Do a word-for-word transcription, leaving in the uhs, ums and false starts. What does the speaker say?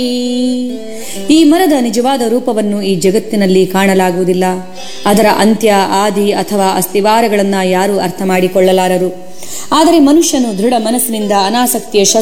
ಈ ಮರದ ನಿಜವಾದ ರೂಪವನ್ನು ಈ ಜಗತ್ತಿನಲ್ಲಿ ಕಾಣಲಾಗುವುದಿಲ್ಲ. ಅದರ ಅಂತ್ಯ, ಆದಿ ಅಥವಾ ಅಸ್ಥಿವಾರಗಳನ್ನು ಯಾರೂ ಅರ್ಥ ಮಾಡಿಕೊಳ್ಳಲಾರರು. ಆದರೆ ಮನುಷ್ಯನು ದೃಢ ಮನಸ್ಸಿನಿಂದ ಅನಾಸಕ್ತಿಯ